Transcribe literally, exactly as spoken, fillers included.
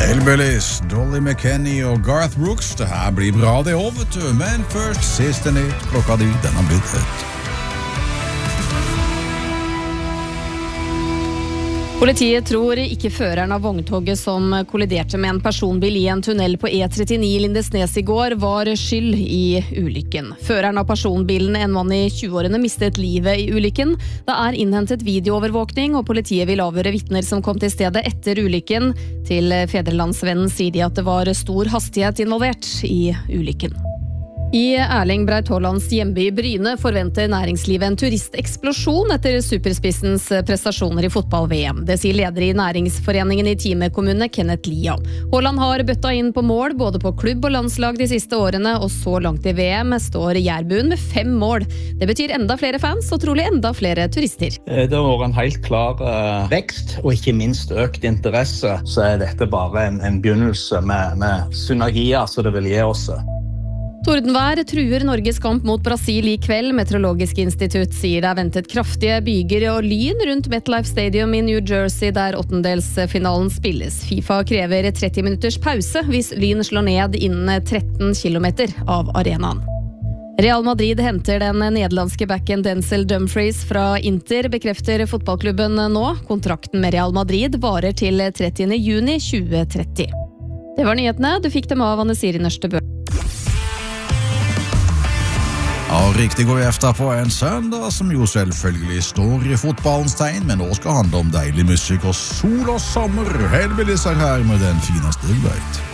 Hellbillies, Dolly McKenny og Garth Brooks. Det her blir bra det også, vet du. Men først siste nytt. Klokka di, den har blitt ett. Politiet tror ikke føreren av vogntoget som kolliderte med en personbil i en tunnel på E trettini i Lindesnes i går var skyld i ulykken. Føreren av personbilen, en mann i tjueårene, mistet livet i ulykken. Det er innhentet videoovervåkning, og politiet vil avhøre vitner som kom til stedet etter ulykken. Til Fedrelandsvennen sier de at det var stor hastighet involvert i ulykken. I Erling Braut Haalands hjemby Bryne forventer næringslivet en turisteksplosjon etter superspissens prestasjoner i fotball-V M. Det sier leder i næringsforeningen i Time kommune, Kenneth Lia. Haaland har bøtta inn på mål både på klubb og landslag de siste årene, og så langt i V M står Jærbuen med fem mål. Det betyr enda flere fans og trolig enda flere turister. Det har vært en helt klar uh, vekst, og ikke minst økt interesse, så er dette bare en, en begynnelse med, med synergier som det vil gi oss. Tordenvær truer Norges kamp mot Brasil i kveld. Meteorologisk institutt sier det er ventet kraftige byger og lyn rundt MetLife Stadium i New Jersey, der åttendelsfinalen spilles. FIFA krever tretti minutters pause hvis lyn slår ned innen tretten kilometer av arenaen. Real Madrid henter den nederlandske backen Denzel Dumfries fra Inter, bekrefter fotballklubben nå. Kontrakten med Real Madrid varer til trettiende juni tjue tretti. Det var nyhetene. Du fikk dem av Anne Siri Nørstebø. Ja, riktig god efter på en søndag som jo selvfølgelig står i fotballens tegn, men nå skal handle om deilig musikk og sol og sommer. Hellbillies er her med den fineste jeg vet.